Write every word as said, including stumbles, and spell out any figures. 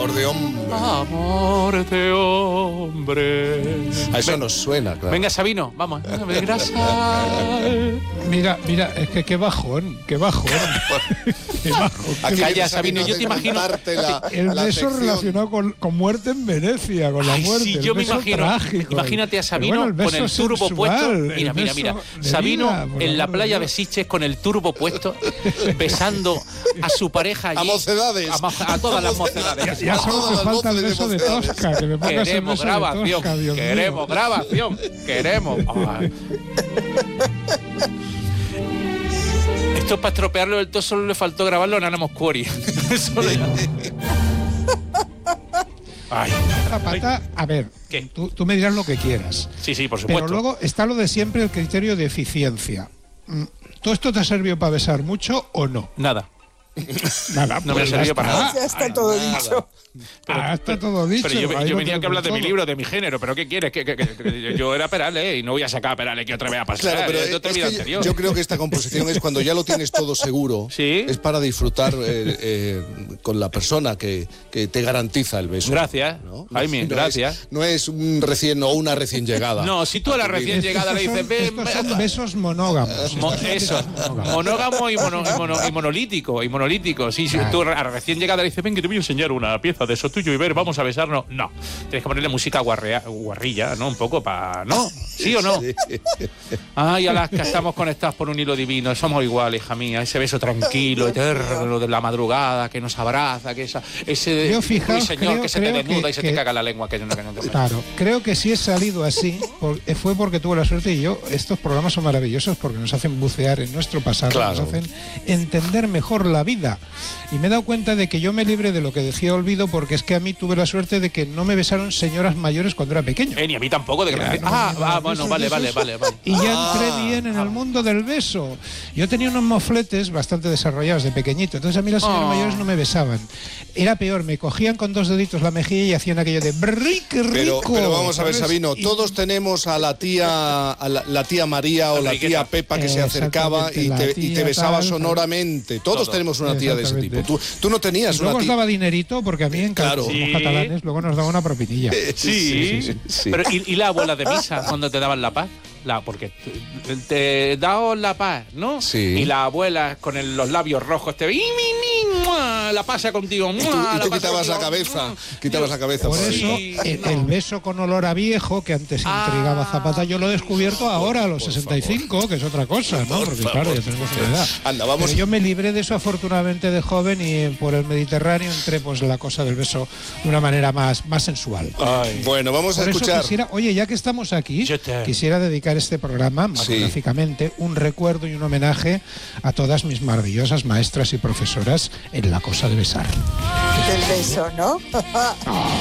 Amor de hombre. Amor de hombre. A eso nos suena, claro. Venga, Sabino, vamos. Mira, mira, es que qué bajón, qué bajón. Qué bajón. Aquí Calla, vienes, Sabino, yo te imagino- La, El la beso sección. relacionado con, con muerte en Venecia, con la Ay, muerte. sí, el yo me beso imagino. trágico. Imagínate a Sabino Pero bueno, con el beso turbo sensual, puesto. el Mira, mira, beso mira. de Sabino vida, por en la amor de playa Dios. Besiches con el turbo puesto, besando a su pareja allí. A mocedades. A, mo- a todas las mocedades. Ya solo Todas me las falta el voces de beso de mocedades. Tosca, que me pongas el Queremos beso de grabación. Tosca, Dios mío. Queremos grabación. Queremos. Ay. Esto para estropearlo del todo solo le faltó grabarlo en Ana Moscuri. Eso le- Ay. Zapata, a ver, ¿Qué? tú, tú me dirás lo que quieras. Sí, sí, por supuesto. Pero luego está lo de siempre, el criterio de eficiencia. Mm, ¿Todo esto te ha servido para besar mucho o no? Nada. Nada, No me ha pues servido ya para está. nada. Ya está todo dicho. Pero- Ah, está todo dicho. Pero yo, ahí yo lo venía tengo que hablar de mi todo. libro, de mi género, pero ¿qué quieres? Que, que- que- que yo era Perales y no voy a sacar a Perales que otra vez a pasar. Claro, pero es de otra es vida que yo, anterior. yo creo que esta composición es cuando ya lo tienes todo seguro. Sí. Es para disfrutar eh, eh, con la persona que, que te garantiza el beso. Gracias, ¿no? Jaime, No gracias. Es, no es un recién o una recién llegada. No, si tú a la tu recién vida. llegada le Estos dices, son- ven, estos ven, son besos monógamos. Mo- Estos son eso, besos monógamos. monógamo y, mono- y mono- y monolítico, y monolítico. Sí, sí, Claro. tú a la recién llegada le dices, ven que te voy a enseñar una pieza de eso tuyo y ver, vamos a besarnos. No, tienes que ponerle música guarrea- guarrilla, ¿no? Un poco para... ¿No? ¿Sí o no? Ay, Alaska, estamos conectados por un hilo divino, somos iguales, hija mía. Ese beso tranquilo, eterno, de la madrugada, que nos abraza, que esa, ese Yo, fijaos, señor creo- que se te creo desnuda que- y se que- te caga la lengua. Que no, que no, que no. Claro, creo que si he salido así por- fue porque tuve la suerte y yo, estos programas son maravillosos porque nos hacen bucear en nuestro pasado, Claro. nos hacen entender mejor la vida. Y me he dado cuenta de que yo me libré de lo que decía Olvido porque es que a mí tuve la suerte de que no me besaron señoras mayores cuando era pequeño. Eh, ni a mí tampoco, de que me Ya, decís, no, ah, no, no, ah, besos bueno, de vale, esos. vale, vale, vale. Y ya Ah. entré bien en el mundo del beso. Yo tenía unos mofletes bastante desarrollados de pequeñito, entonces a mí las señoras Oh. mayores no me besaban. Era peor, me cogían con dos deditos la mejilla y hacían aquello de ¡brrri, qué rico! Pero, pero vamos a ver, ¿sabes? Sabino, Y- todos tenemos a la tía a la, la tía María o la Enriqueta. tía Pepa que se acercaba y Exactamente, te, la y te tía besaba tal, sonoramente. Todos Todo. tenemos una tía de ese tipo. Exactamente. Tú, tú no Y tenías luego una os tía. daba dinerito porque a mí en Claro. Cataluña, Sí. los catalanes, luego nos daba una propinilla. Sí, sí, sí. Pero ¿y, y la abuela de misa cuando te daban la paz? La, porque te, te daos la paz, ¿no? Sí. Y la abuela con el- los labios rojos te ve, ¡y mi, mi, mua! La pasa contigo, Y tú, mua, y la tú pasa quitabas la contigo, cabeza, mua. quitabas la cabeza. Por por eso, Sí, el, no. el beso con olor a viejo, que antes Ah, intrigaba a Zapata, yo lo he descubierto ahora, a los sesenta y cinco, que es otra cosa, ¿no? Por Porque favor. claro, ya tenemos una edad. Anda, vamos. Pero yo me libré de eso afortunadamente de joven y eh, por el Mediterráneo entré pues la cosa del beso de una manera más, más sensual. Ay. Bueno, vamos a Por eso escuchar. quisiera, oye, ya que estamos aquí, Je t'aime. quisiera dedicar este programa, Sí. magníficamente, un recuerdo y un homenaje a todas mis maravillosas maestras y profesoras en la cosa de besar. Del beso, ¿no?